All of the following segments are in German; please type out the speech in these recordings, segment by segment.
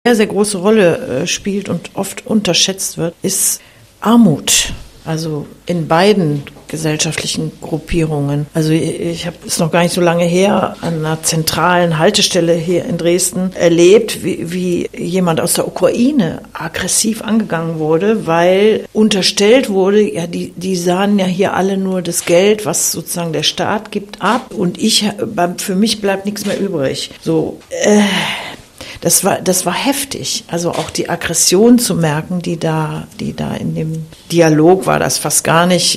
sehr, sehr große Rolle spielt und oft unterschätzt wird, ist Armut. Also in beiden gesellschaftlichen Gruppierungen. Also ich habe es noch gar nicht so lange her an einer zentralen Haltestelle hier in Dresden erlebt, wie jemand aus der Ukraine aggressiv angegangen wurde, weil unterstellt wurde, ja, die sahen ja hier alle nur das Geld, was sozusagen der Staat gibt, ab und für mich bleibt nichts mehr übrig. Das war heftig. Also auch die Aggression zu merken, die da in dem Dialog war, das fast gar nicht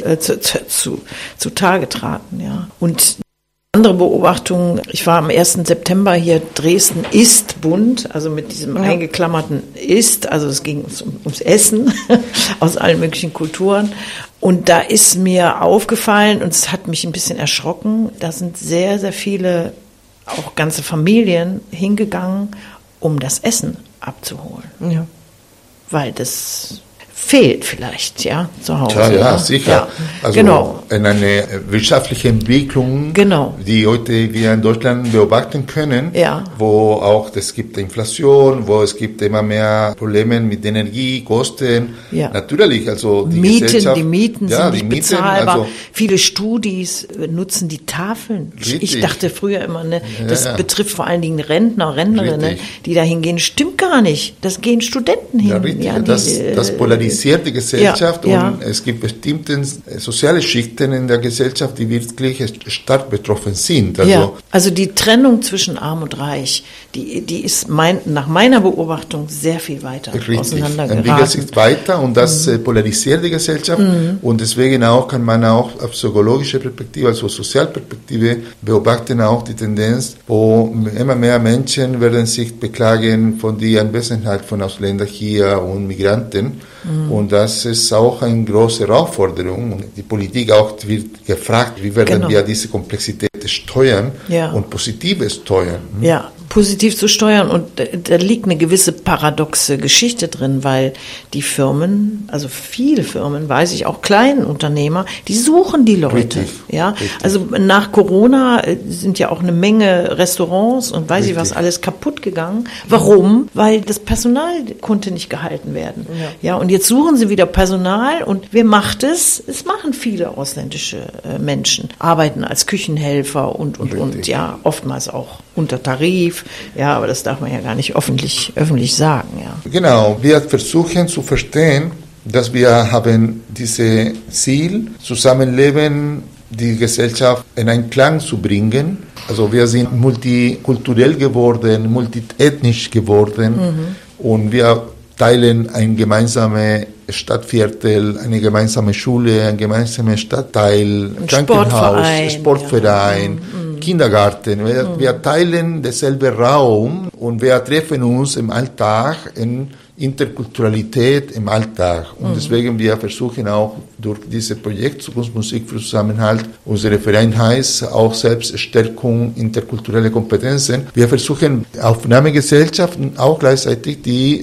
zu Tage traten, ja. Und andere Beobachtung, ich war am 1. September hier, Dresden ist bunt, also mit diesem eingeklammerten ist, also es ging ums Essen aus allen möglichen Kulturen. Und da ist mir aufgefallen, und es hat mich ein bisschen erschrocken, da sind sehr, sehr viele, auch ganze Familien hingegangen, um das Essen abzuholen. Ja. Weil das fehlt vielleicht, ja, zu Hause. Ja, sicher. Ja. Also genau. In eine wirtschaftliche Entwicklung, genau, die heute wir in Deutschland beobachten können, ja, wo auch es gibt Inflation, wo es gibt immer mehr Probleme mit Energiekosten. Ja. Natürlich, also die Mieten sind nicht bezahlbar. Also viele Studis nutzen die Tafeln. Richtig. Ich dachte früher immer, das betrifft vor allen Dingen Rentner, Rentnerinnen, die da hingehen. Stimmt gar nicht. Das gehen Studenten hin. Ja, richtig. Ja, das polarisiert die Gesellschaft, und es gibt bestimmte soziale Schichten in der Gesellschaft, die wirklich stark betroffen sind. Also die Trennung zwischen Arm und Reich, die ist nach meiner Beobachtung sehr viel weiter auseinandergeraten. Entwickelt sich weiter, und das polarisiert die Gesellschaft, und deswegen kann man auch auf psychologische Perspektive, also Sozialperspektive beobachten auch die Tendenz, wo immer mehr Menschen werden sich beklagen von der Anwesenheit von Ausländern hier und Migranten. Und das ist auch eine große Herausforderung. Und die Politik auch wird gefragt, wie werden wir diese Komplexität steuern und positiv steuern. Ja, positiv zu steuern. Und da liegt eine gewisse paradoxe Geschichte drin, weil die Firmen, also viele Firmen, weiß ich, auch kleinen Unternehmer, die suchen die Leute. Richtig. Ja, richtig. Also nach Corona sind ja auch eine Menge Restaurants und weiß ich was alles kaputt gegangen. Warum? Weil das Personal konnte nicht gehalten werden. Ja, und jetzt suchen sie wieder Personal, und wer macht es? Es machen viele ausländische Menschen, arbeiten als Küchenhelfer und ja, oftmals auch unter Tarif, ja, aber das darf man ja gar nicht öffentlich sagen, ja. Genau, wir versuchen zu verstehen, dass wir haben dieses Ziel, Zusammenleben, die Gesellschaft in Einklang zu bringen. Also wir sind multikulturell geworden, multiethnisch geworden, und wir teilen ein gemeinsames Stadtviertel, eine gemeinsame Schule, ein gemeinsames Stadtteil, Krankenhaus, Sportverein, Kindergarten. Wir teilen denselben Raum, und wir treffen uns im Alltag in Interkulturalität im Alltag. Und deswegen wir versuchen auch durch dieses Projekt Zukunftsmusik für Zusammenhalt, unsere Verein heißt auch Selbststärkung, interkulturelle Kompetenzen. Wir versuchen Aufnahmegesellschaften auch gleichzeitig die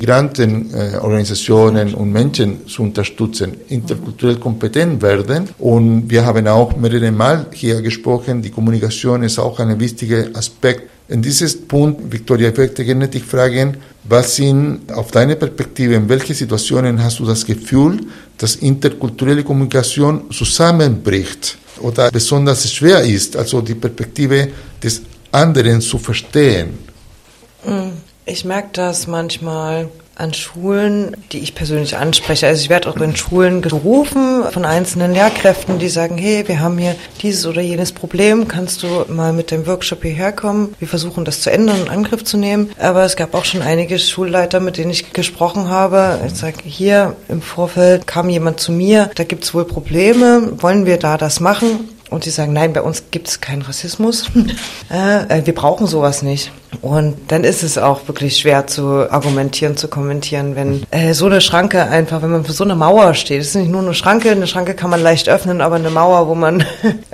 Migrantenorganisationen und Menschen zu unterstützen, interkulturell kompetent werden. Und wir haben auch mehrere Mal hier gesprochen, die Kommunikation ist auch ein wichtiger Aspekt. In diesem Punkt, Victoria, ich möchte gerne dich fragen, was sind auf deine Perspektive, in welchen Situationen hast du das Gefühl, dass interkulturelle Kommunikation zusammenbricht oder besonders schwer ist, also die Perspektive des anderen zu verstehen? Ich merke das manchmal an Schulen, die ich persönlich anspreche. Also ich werde auch in Schulen gerufen von einzelnen Lehrkräften, die sagen, hey, wir haben hier dieses oder jenes Problem, kannst du mal mit dem Workshop hierher kommen? Wir versuchen das zu ändern und in Angriff zu nehmen. Aber es gab auch schon einige Schulleiter, mit denen ich gesprochen habe. Ich sage, hier im Vorfeld kam jemand zu mir, da gibt es wohl Probleme, wollen wir da das machen? Und die sagen, nein, bei uns gibt es keinen Rassismus. Wir brauchen sowas nicht. Und dann ist es auch wirklich schwer zu argumentieren, zu kommentieren, wenn so eine Schranke einfach, wenn man für so eine Mauer steht. Es ist nicht nur eine Schranke kann man leicht öffnen, aber eine Mauer, wo man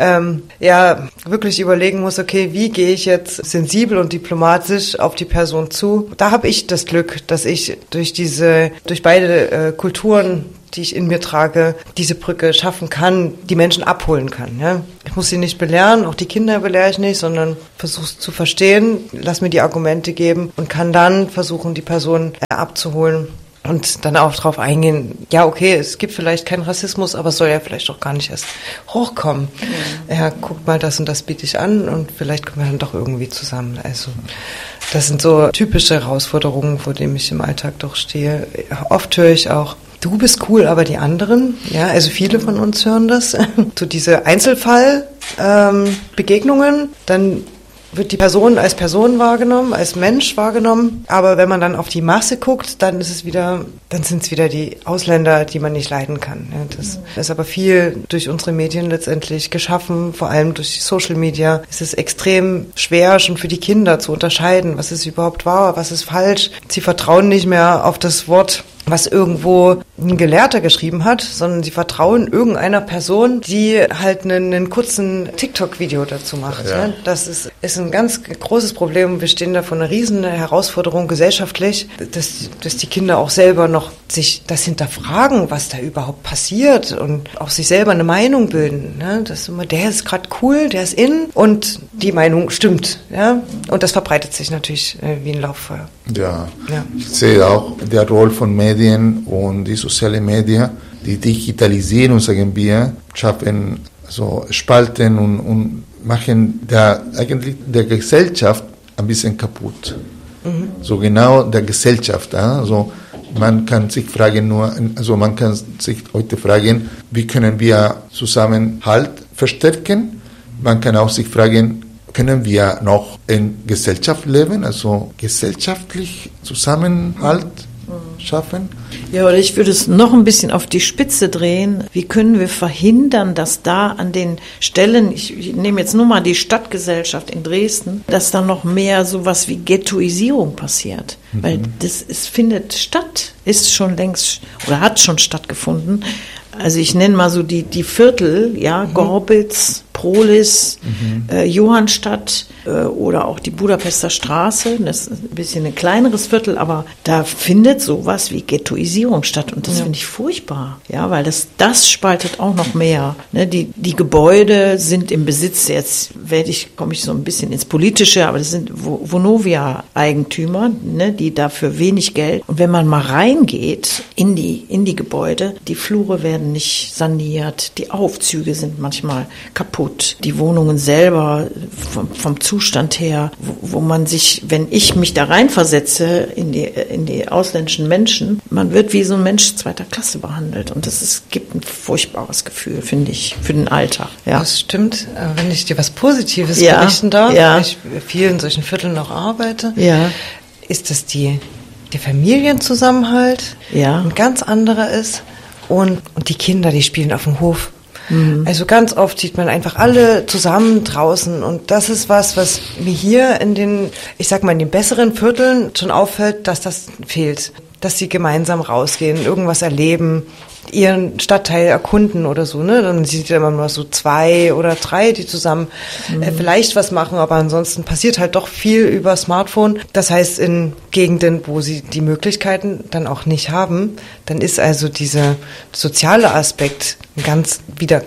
wirklich überlegen muss, okay, wie gehe ich jetzt sensibel und diplomatisch auf die Person zu? Da habe ich das Glück, dass ich durch beide Kulturen die ich in mir trage, diese Brücke schaffen kann, die Menschen abholen kann. Ja? Ich muss sie nicht belehren, auch die Kinder belehre ich nicht, sondern versuche es zu verstehen, lass mir die Argumente geben und kann dann versuchen, die Person abzuholen. Und dann auch drauf eingehen, ja, okay, es gibt vielleicht keinen Rassismus, aber es soll ja vielleicht auch gar nicht erst hochkommen. Ja, guckt mal, das und das biete ich an und vielleicht kommen wir dann doch irgendwie zusammen. Also das sind so typische Herausforderungen, vor denen ich im Alltag doch stehe. Oft höre ich auch, du bist cool, aber die anderen, ja, also viele von uns hören das. So diese Einzelfallbegegnungen, dann wird die Person als Person wahrgenommen, als Mensch wahrgenommen. Aber wenn man dann auf die Masse guckt, dann sind es wieder die Ausländer, die man nicht leiden kann. Ja, das ist aber viel durch unsere Medien letztendlich geschaffen, vor allem durch die Social Media. Es ist extrem schwer, schon für die Kinder zu unterscheiden, was ist überhaupt wahr, was ist falsch. Sie vertrauen nicht mehr auf das Wort, was irgendwo ein Gelehrter geschrieben hat, sondern sie vertrauen irgendeiner Person, die halt einen kurzen TikTok-Video dazu macht. Ja. Ja. Das ist ein ganz großes Problem. Wir stehen da vor einer riesen Herausforderung gesellschaftlich, dass die Kinder auch selber noch sich das hinterfragen, was da überhaupt passiert und auch sich selber eine Meinung bilden. Ne? Das ist immer, der ist gerade cool, der ist in und die Meinung stimmt. Ja? Und das verbreitet sich natürlich wie ein Lauffeuer. Ja, ich sehe auch der Rolle von Medien und die sozialen Medien, die Digitalisierung, sagen wir, schaffen so Spalten und machen eigentlich der Gesellschaft ein bisschen kaputt. So genau der Gesellschaft. Also man kann sich heute fragen, wie können wir Zusammenhalt verstärken? Man kann auch sich fragen, können wir noch in Gesellschaft leben, also gesellschaftlich Zusammenhalt schaffen? Ja, oder ich würde es noch ein bisschen auf die Spitze drehen. Wie können wir verhindern, dass da an den Stellen, ich nehme jetzt nur mal die Stadtgesellschaft in Dresden, dass da noch mehr sowas wie Ghettoisierung passiert? Weil findet statt, ist schon längst oder hat schon stattgefunden. Also ich nenne mal so die Viertel, ja, Gorbitz, Prohlis, Johannstadt oder auch die Budapester Straße. Das ist ein bisschen ein kleineres Viertel, aber da findet sowas wie Ghettoisierung statt und das finde ich furchtbar, ja, weil das spaltet auch noch mehr. Ne? Die Gebäude sind im Besitz, jetzt komme ich so ein bisschen ins Politische, aber das sind Vonovia-Eigentümer, ne, die dafür wenig Geld. Und wenn man mal reingeht in die Gebäude, die Flure werden nicht saniert, die Aufzüge sind manchmal kaputt. Die Wohnungen selber vom Zustand her, wo man sich, wenn ich mich da reinversetze in die ausländischen Menschen, man wird wie so ein Mensch zweiter Klasse behandelt und gibt ein furchtbares Gefühl, finde ich, für den Alltag. Ja. Das stimmt. Wenn ich dir was Positives berichten darf, weil ich in vielen solchen Vierteln auch arbeite, ist das der Familienzusammenhalt ein ganz anderer ist und die Kinder, die spielen auf dem Hof. Also ganz oft sieht man einfach alle zusammen draußen und das ist was mir hier in den besseren Vierteln schon auffällt, dass das fehlt. Dass sie gemeinsam rausgehen, irgendwas erleben, ihren Stadtteil erkunden oder so, ne? Dann sieht man immer nur so 2 oder 3, die zusammen vielleicht was machen, aber ansonsten passiert halt doch viel über Smartphone. Das heißt, in Gegenden, wo sie die Möglichkeiten dann auch nicht haben, dann ist also dieser soziale Aspekt ganz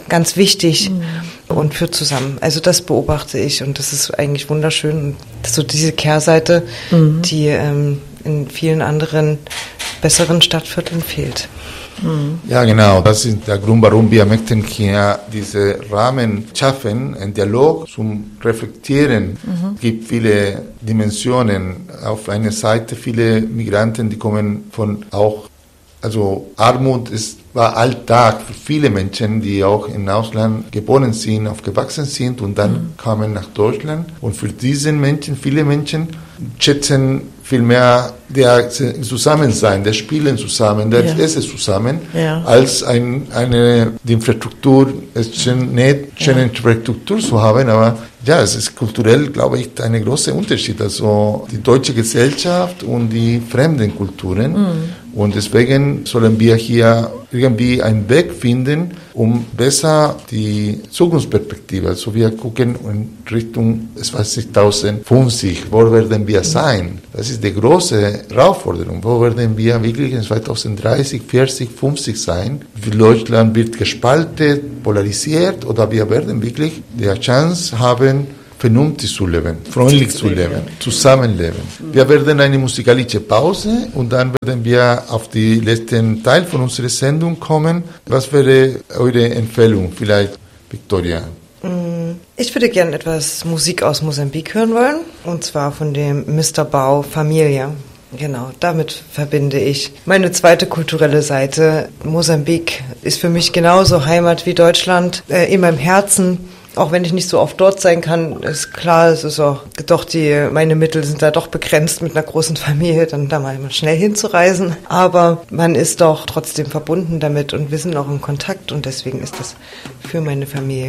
wichtig und führt zusammen. Also das beobachte ich und das ist eigentlich wunderschön. Und so diese Kehrseite, die in vielen anderen besseren Stadtvierteln fehlt. Ja, genau. Das ist der Grund, warum wir möchten hier diese Rahmen schaffen, einen Dialog zum Reflektieren. Es gibt viele Dimensionen. Auf einer Seite viele Migranten, die kommen also Armut war Alltag für viele Menschen, die auch im Ausland geboren sind, aufgewachsen sind und dann kamen nach Deutschland. Und für diese Menschen, viele Menschen schätzen viel mehr der Zusammensein, der Spielen zusammen, der Essen zusammen, als die Infrastruktur, es ist schön, schöne Infrastruktur zu haben, aber es ist kulturell, glaube ich, ein großer Unterschied. Also die deutsche Gesellschaft und die fremden Kulturen. Und deswegen sollen wir hier irgendwie einen Weg finden, um besser die Zukunftsperspektive, also wir gucken in Richtung 2050, wo werden wir sein? Das ist die große Herausforderung. Wo werden wir wirklich in 2030, 40, 50 sein? Deutschland wird gespalten, polarisiert, oder wir werden wirklich die Chance haben, vernünftig zu leben, freundlich zu leben, zusammenleben. Wir werden eine musikalische Pause und dann werden wir auf den letzten Teil von unserer Sendung kommen. Was wäre eure Empfehlung, vielleicht, Victoria? Ich würde gerne etwas Musik aus Mosambik hören wollen, und zwar von dem Mr. Bau Familia. Genau, damit verbinde ich meine zweite kulturelle Seite. Mosambik ist für mich genauso Heimat wie Deutschland, in meinem Herzen. Auch wenn ich nicht so oft dort sein kann, ist klar, es ist auch doch meine Mittel sind da doch begrenzt mit einer großen Familie, dann da mal schnell hinzureisen. Aber man ist doch trotzdem verbunden damit und wir sind auch in Kontakt und deswegen ist das für meine Familie